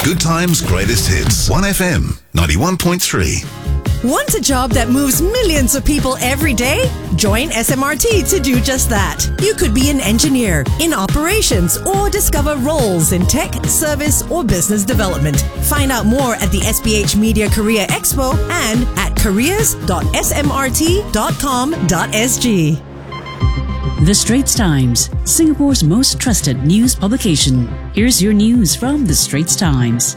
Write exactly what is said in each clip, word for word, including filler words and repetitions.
Good Times Greatest Hits. one F M ninety-one point three. Want a job that moves millions of people every day? Join S M R T to do just that. You could be an engineer, in operations, or discover roles in tech, service, or business development. Find out more at the S B H Media Career Expo and at careers dot s m r t dot com dot s g. The Straits Times, Singapore's most trusted news publication. Here's your news from The Straits Times.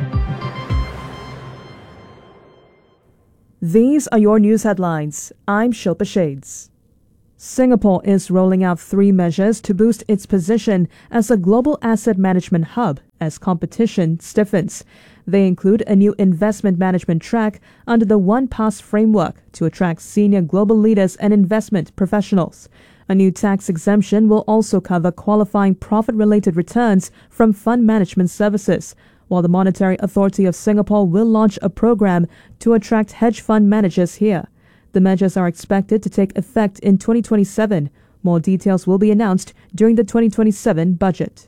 These are your news headlines. I'm Shilpa Shades. Singapore is rolling out three measures to boost its position as a global asset management hub as competition stiffens. They include a new investment management track under the One Pass framework to attract senior global leaders and investment professionals. A new tax exemption will also cover qualifying profit-related returns from fund management services, while the Monetary Authority of Singapore will launch a program to attract hedge fund managers here. The measures are expected to take effect in twenty twenty-seven. More details will be announced during the twenty twenty-seven budget.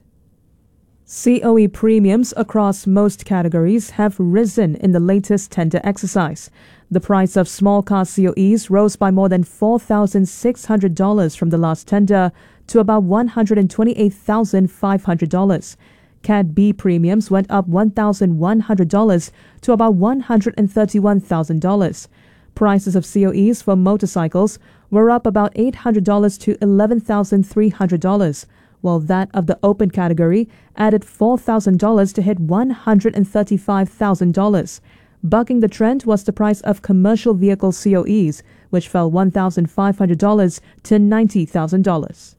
C O E premiums across most categories have risen in the latest tender exercise. The price of small car C O Es rose by more than four thousand six hundred dollars from the last tender to about one hundred twenty-eight thousand five hundred dollars. Cat B premiums went up one thousand one hundred dollars to about one hundred thirty-one thousand dollars. Prices of C O Es for motorcycles were up about eight hundred dollars to eleven thousand three hundred dollars, while that of the open category added four thousand dollars to hit one hundred thirty-five thousand dollars. Bucking the trend was the price of commercial vehicle C O Es, which fell one thousand five hundred dollars to ninety thousand dollars.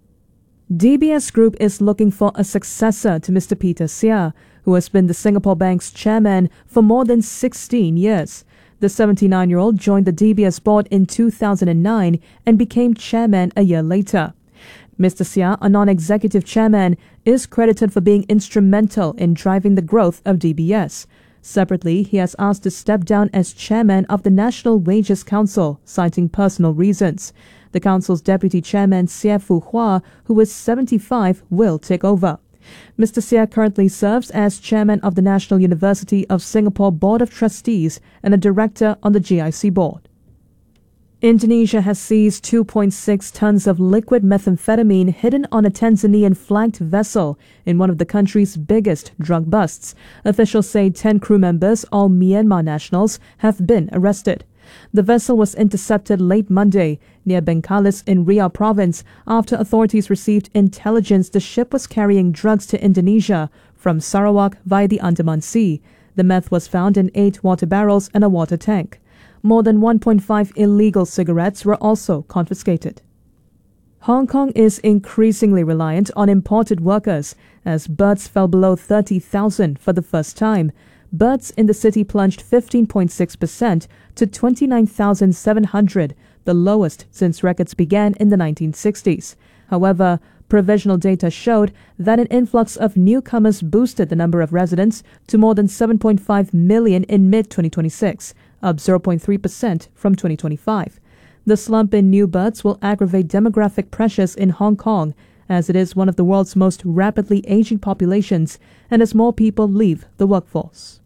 D B S Group is looking for a successor to Mister Peter Seah, who has been the Singapore Bank's chairman for more than sixteen years. The seventy-nine-year-old joined the D B S board in two thousand nine and became chairman a year later. Mister Seah, a non-executive chairman, is credited for being instrumental in driving the growth of D B S. Separately, he has asked to step down as chairman of the National Wages Council, citing personal reasons. The council's deputy chairman, Seah Fu Hua, who is seventy-five, will take over. Mister Seah currently serves as chairman of the National University of Singapore Board of Trustees and a director on the G I C board. Indonesia has seized two point six tons of liquid methamphetamine hidden on a Tanzanian-flagged vessel in one of the country's biggest drug busts. Officials say ten crew members, all Myanmar nationals, have been arrested. The vessel was intercepted late Monday near Bengkalis in Riau province after authorities received intelligence the ship was carrying drugs to Indonesia from Sarawak via the Andaman Sea. The meth was found in eight water barrels and a water tank. More than one point five illegal cigarettes were also confiscated. Hong Kong is increasingly reliant on imported workers as births fell below thirty thousand for the first time. Births in the city plunged fifteen point six percent to twenty-nine thousand seven hundred, the lowest since records began in the nineteen sixties. However, provisional data showed that an influx of newcomers boosted the number of residents to more than seven point five million in mid twenty twenty-six, up zero point three percent from twenty twenty-five. The slump in new births will aggravate demographic pressures in Hong Kong, as it is one of the world's most rapidly aging populations and as more people leave the workforce.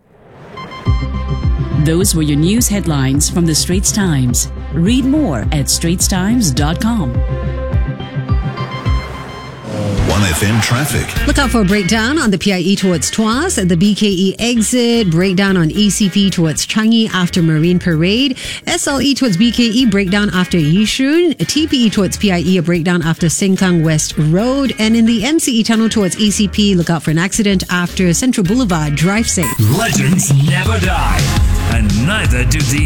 Those were your news headlines from The Straits Times. Read more at straits times dot com. one F M traffic. Look out for a breakdown on the P I E towards Tuas at the B K E exit, breakdown on E C P towards Changi after Marine Parade, S L E towards B K E, breakdown after Yishun, T P E towards P I E, a breakdown after Sengkang West Road, and in the M C E tunnel towards E C P, look out for an accident after Central Boulevard. Drive safe. Legends never die, and neither do the